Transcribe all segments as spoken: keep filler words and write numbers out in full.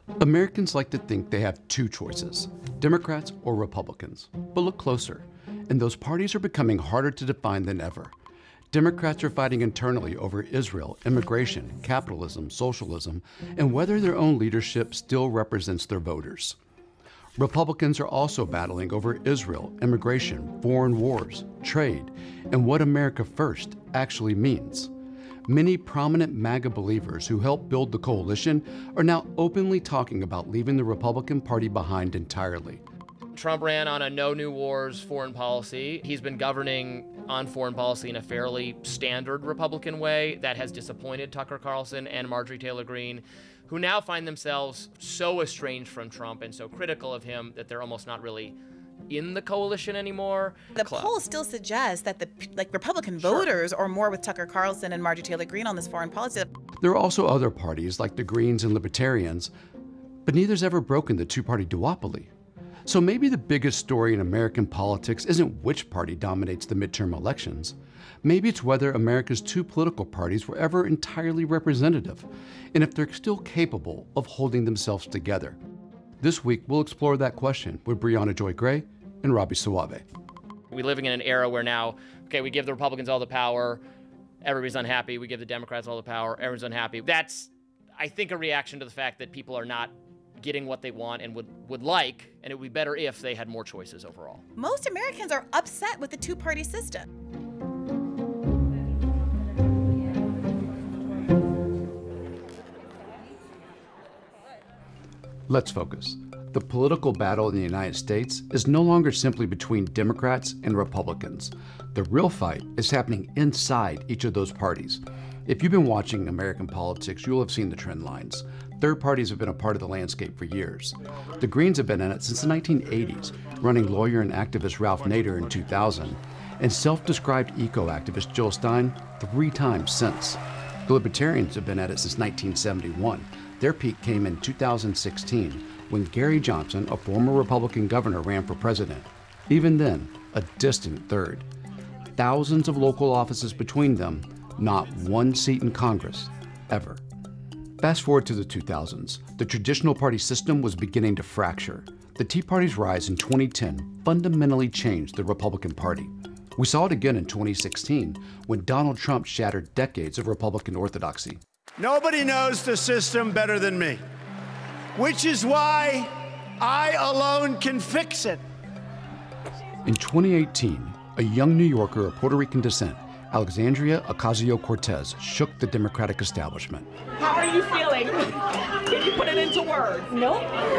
Americans like to think they have two choices, Democrats or Republicans. But look closer, and those parties are becoming harder to define than ever. Democrats are fighting internally over Israel, immigration, capitalism, socialism, and whether their own leadership still represents their voters. Republicans are also battling over Israel, immigration, foreign wars, trade, and what America First actually means. Many prominent MAGA believers who helped build the coalition are now openly talking about leaving the Republican Party behind entirely. Trump ran on a no new wars foreign policy. He's been governing on foreign policy in a fairly standard Republican way that has disappointed Tucker Carlson and Marjorie Taylor Greene, who now find themselves so estranged from Trump and so critical of him that they're almost not really in the coalition anymore. The polls still suggest that the like Republican voters are more with Tucker Carlson and Marjorie Taylor Greene on this foreign policy. There are also other parties like the Greens and Libertarians, but neither's ever broken the two-party duopoly. So maybe the biggest story in American politics isn't which party dominates the midterm elections. Maybe it's whether America's two political parties were ever entirely representative, and if they're still capable of holding themselves together. This week, we'll explore that question with Briahna Joy Gray and Robby Soave. We're living in an era where now, okay, we give the Republicans all the power, everybody's unhappy. We give the Democrats all the power, everyone's unhappy. That's, I think, a reaction to the fact that people are not getting what they want and would, would like, and it would be better if they had more choices overall. Most Americans are upset with the two-party system. Let's focus. The political battle in the United States is no longer simply between Democrats and Republicans. The real fight is happening inside each of those parties. If you've been watching American politics, you'll have seen the trend lines. Third parties have been a part of the landscape for years. The Greens have been in it since the nineteen eighties, running lawyer and activist Ralph Nader in two thousand, and self-described eco-activist Jill Stein three times since. The Libertarians have been at it since nineteen seventy-one. Their peak came in two thousand sixteen, when Gary Johnson, a former Republican governor, ran for president. Even then, a distant third. Thousands of local offices between them, not one seat in Congress, ever. Fast forward to the two thousands, the traditional party system was beginning to fracture. The Tea Party's rise in twenty ten fundamentally changed the Republican Party. We saw it again in twenty sixteen, when Donald Trump shattered decades of Republican orthodoxy. Nobody knows the system better than me, which is why I alone can fix it. In twenty eighteen, a young New Yorker of Puerto Rican descent, Alexandria Ocasio-Cortez, shook the Democratic establishment. How are you feeling? Can you put it into words? No.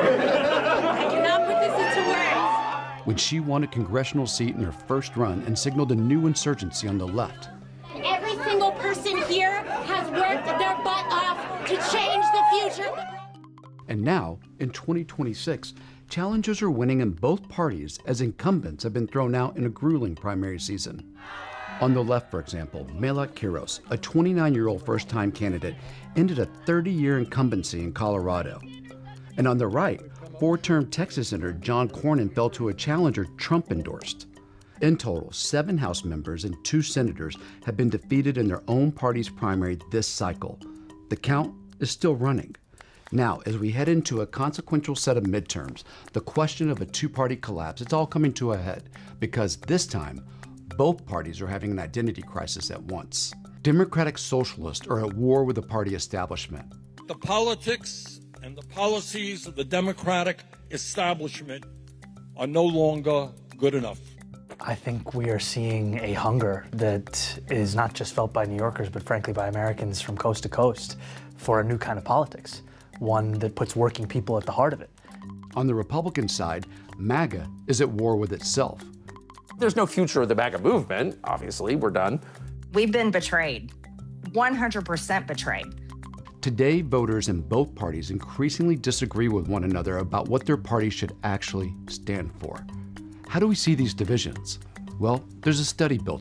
I cannot put this into words. When she won a congressional seat in her first run and signaled a new insurgency on the left. Every single person here has worked their butt off to change the future. And now, in twenty twenty-six, challengers are winning in both parties as incumbents have been thrown out in a grueling primary season. On the left, for example, Melat Quiros, a twenty-nine-year-old first-time candidate, ended a thirty-year incumbency in Colorado. And on the right, four-term Texas Senator John Cornyn fell to a challenger Trump endorsed. In total, seven House members and two senators have been defeated in their own party's primary this cycle. The count is still running. Now, as we head into a consequential set of midterms, the question of a two-party collapse, it's all coming to a head, because this time, both parties are having an identity crisis at once. Democratic socialists are at war with the party establishment. The politics and the policies of the Democratic establishment are no longer good enough. I think we are seeing a hunger that is not just felt by New Yorkers, but frankly by Americans from coast to coast for a new kind of politics, one that puts working people at the heart of it. On the Republican side, MAGA is at war with itself. There's no future of the MAGA movement, obviously, we're done. We've been betrayed, one hundred percent betrayed. Today, voters in both parties increasingly disagree with one another about what their party should actually stand for. How do we see these divisions? Well, there's a study built